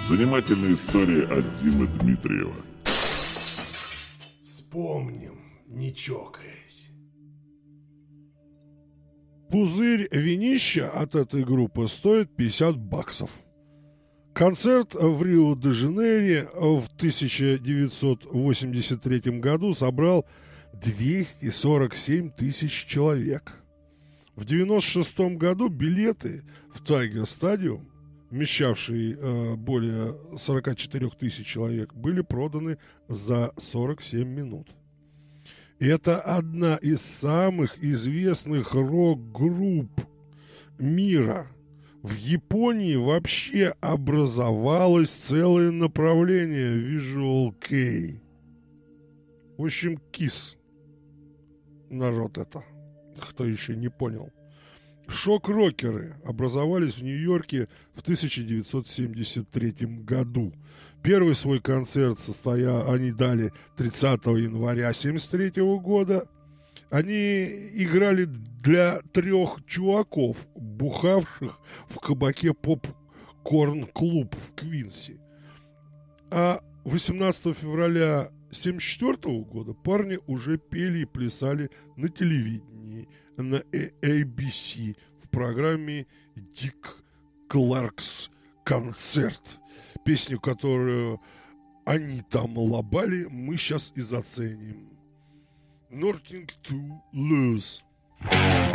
Занимательная история от Димы Дмитриева. Вспомним, не чокаясь. Пузырь винища от этой группы стоит $50. Концерт в Рио-де-Жанейро в 1983 году собрал 247 тысяч человек. В 1996 году билеты в Тайгер Стадиум, вмещавшие более 44 тысяч человек, были проданы за 47 минут. Это одна из самых известных рок-групп мира. В Японии вообще образовалось целое направление Visual Kei. В общем, KISS. Народ это, кто еще не понял. Шок-рокеры образовались в Нью-Йорке в 1973 году. Первый свой концерт они дали 30 января 1973 года. Они играли для 3 чуваков, бухавших в кабаке Попкорн-клуб в Квинси. А 18 февраля 1974 года парни уже пели и плясали на телевидении, на ABC в программе «Дик Кларкс концерт». Песню, которую они там лобали, мы сейчас и заценим. Nothing to lose.